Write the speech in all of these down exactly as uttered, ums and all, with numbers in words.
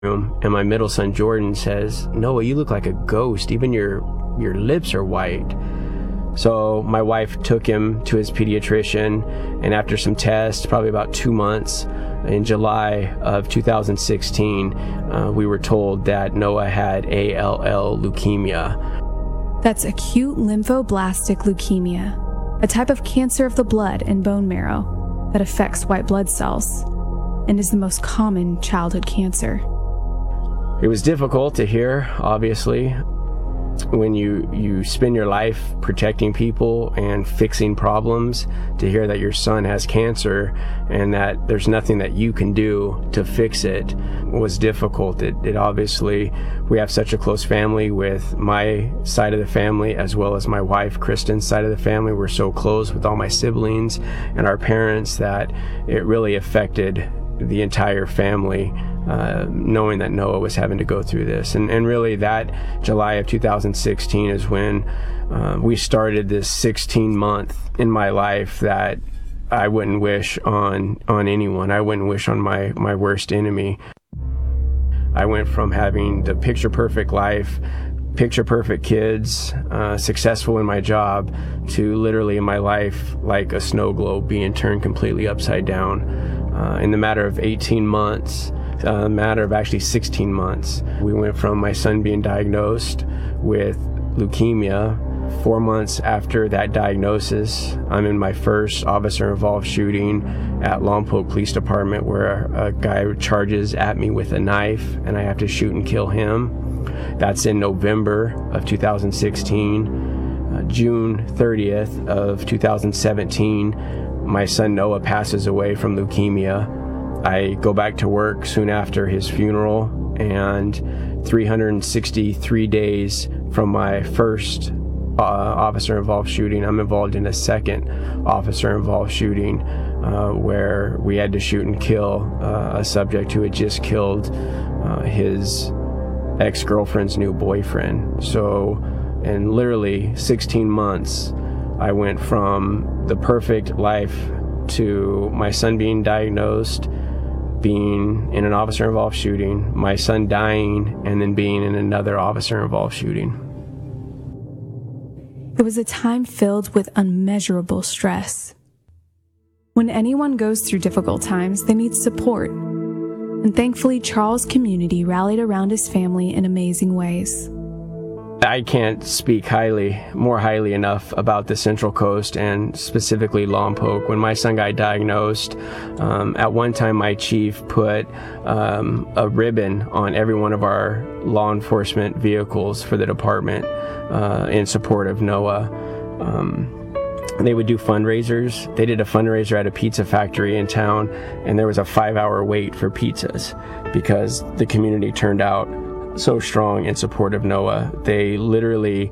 room, and my middle son Jordan says, "Noah, you look like a ghost. Even your your lips are white." So my wife took him to his pediatrician, and after some tests, probably about two months, in July of two thousand sixteen, uh, we were told that Noah had A L L leukemia. That's acute lymphoblastic leukemia, a type of cancer of the blood and bone marrow that affects white blood cells and is the most common childhood cancer. It was difficult to hear, obviously, when you, you spend your life protecting people and fixing problems, to hear that your son has cancer and that there's nothing that you can do to fix it was difficult. It, it obviously, we have such a close family with my side of the family as well as my wife, Kristen's side of the family. We're so close with all my siblings and our parents that it really affected the entire family. Uh, knowing that Noah was having to go through this. And, and really that July of two thousand sixteen is when uh, we started this sixteen month in my life that I wouldn't wish on on anyone. I wouldn't wish on my, my worst enemy. I went from having the picture perfect life, picture perfect kids, uh, successful in my job, to literally in my life like a snow globe being turned completely upside down. Uh, in the matter of eighteen months, a matter of actually sixteen months. We went from my son being diagnosed with leukemia. Four months after that diagnosis, I'm in my first officer-involved shooting at Lompoc Police Department, where a guy charges at me with a knife and I have to shoot and kill him. That's in November of two thousand sixteen. Uh, June thirtieth of two thousand seventeen, my son Noah passes away from leukemia. I go back to work soon after his funeral, and three hundred sixty-three days from my first uh, officer-involved shooting, I'm involved in a second officer-involved shooting uh, where we had to shoot and kill uh, a subject who had just killed uh, his ex-girlfriend's new boyfriend. So in literally sixteen months, I went from the perfect life to my son being diagnosed, being in an officer-involved shooting, my son dying, and then being in another officer-involved shooting. It was a time filled with unmeasurable stress. When anyone goes through difficult times, they need support. And thankfully, Charles' community rallied around his family in amazing ways. I can't speak highly, more highly enough about the Central Coast and specifically Lompoc. When my son got diagnosed, um, at one time my chief put um, a ribbon on every one of our law enforcement vehicles for the department uh, in support of Noah. Um, They would do fundraisers. They did a fundraiser at a pizza factory in town, and there was a five-hour wait for pizzas because the community turned out so strong in support of Noah. They literally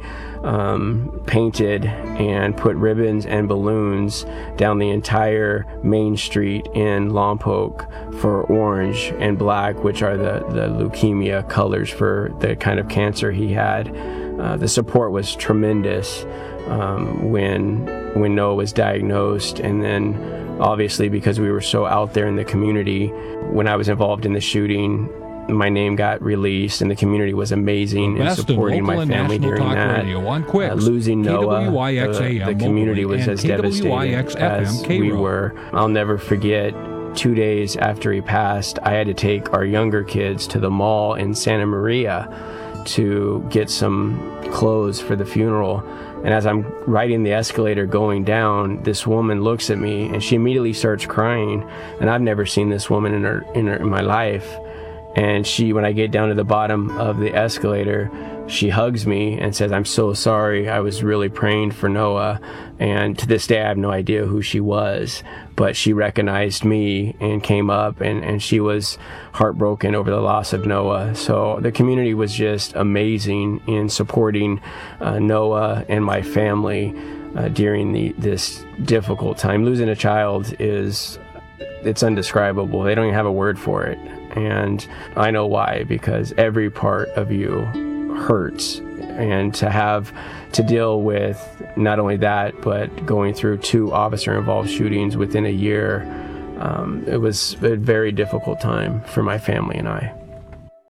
um, painted and put ribbons and balloons down the entire main street in Lompoc for orange and black, which are the, the leukemia colors for the kind of cancer he had. Uh, the support was tremendous um, when when Noah was diagnosed, and then obviously because we were so out there in the community, when I was involved in the shooting, my name got released, and the community was amazing in supporting my family during that. Uh, losing Noah, uh, the community was as devastated as we were. I'll never forget, two days after he passed, I had to take our younger kids to the mall in Santa Maria to get some clothes for the funeral. And as I'm riding the escalator going down, this woman looks at me and she immediately starts crying. And I've never seen this woman in her in, her, in my life. And she, when I get down to the bottom of the escalator, she hugs me and says, "I'm so sorry. I was really praying for Noah." And to this day, I have no idea who she was, but she recognized me and came up, and, and she was heartbroken over the loss of Noah. So the community was just amazing in supporting uh, Noah and my family uh, during the, this difficult time. Losing a child is, it's indescribable. They don't even have a word for it. And I know why, because every part of you hurts. And to have to deal with not only that, but going through two officer-involved shootings within a year, um, it was a very difficult time for my family and I.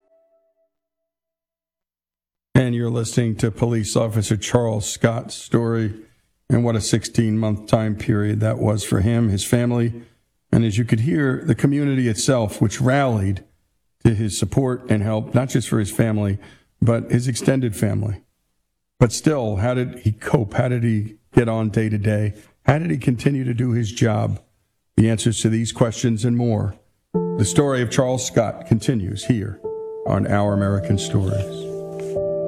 and you're listening to Police Officer Charles Scott's story, and what a sixteen-month time period that was for him, his family, and as you could hear, the community itself, which rallied to his support and help, not just for his family, but his extended family. But still, how did he cope? How did he get on day to day? How did he continue to do his job? The answers to these questions and more. The story of Charles Scott continues here on Our American Stories.